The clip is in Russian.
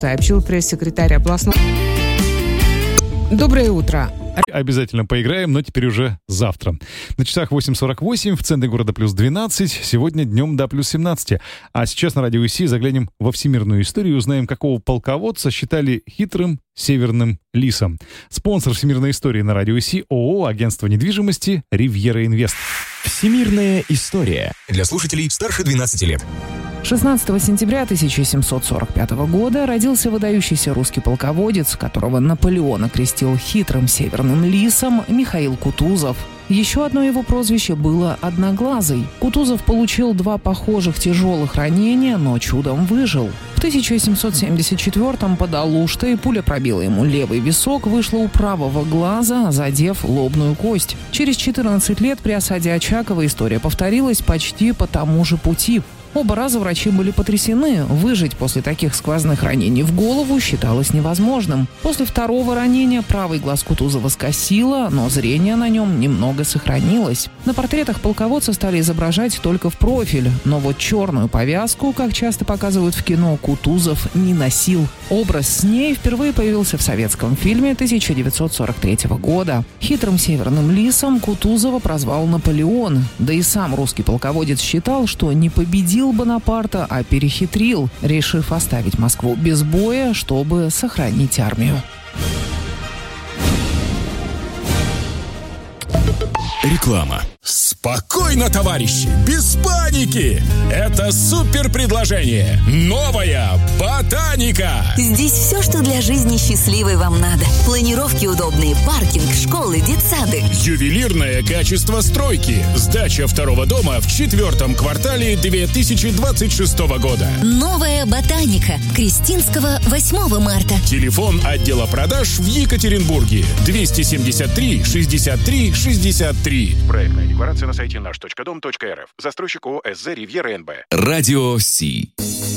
сообщил пресс-секретарь областного. Доброе утро. Обязательно поиграем, но теперь уже завтра. На часах 8:48, в центре города плюс 12, сегодня днем до плюс 17. А сейчас на радио ИСИ заглянем во всемирную историю и узнаем, какого полководца считали хитрым северным лисом. Спонсор всемирной истории на радио ИСИ — ООО «Агентство недвижимости Ривьера Инвест». Всемирная история для слушателей старше 12 лет. 16 сентября 1745 года родился выдающийся русский полководец, которого Наполеон окрестил хитрым северным лисом, Михаил Кутузов. Еще одно его прозвище было «Одноглазый». Кутузов получил 2 похожих тяжелых ранения, но чудом выжил. В 1774-м под Алуштой пуля пробила ему левый висок, вышла у правого глаза, задев лобную кость. Через 14 лет при осаде Очакова история повторилась почти по тому же пути. Оба раза врачи были потрясены. Выжить после таких сквозных ранений в голову считалось невозможным. После второго ранения правый глаз Кутузова скосило, но зрение на нем немного сохранилось. На портретах полководца стали изображать только в профиль, но вот черную повязку, как часто показывают в кино, Кутузов не носил. Образ с ней впервые появился в советском фильме 1943 года. Хитрым северным лисом Кутузова прозвал Наполеон. Да и сам русский полководец считал, что не победил Бонапарта, а перехитрил, решив оставить Москву без боя, чтобы сохранить армию. Реклама. Спокойно, товарищи, без паники! Это супер предложение. Новая ботаника. Здесь все, что для жизни счастливой вам надо. Планировки удобные, паркинг, школы, детсады. Ювелирное качество стройки. Сдача второго дома в 4-м квартале 2026 года. Новая ботаника. Крестинского, 8 марта. Телефон отдела продаж в Екатеринбурге. 273 63 63. Проектная декларация на сайте наш.дом.рф. Застройщик ООО «СЗ Ривьера НБ». Радио Си.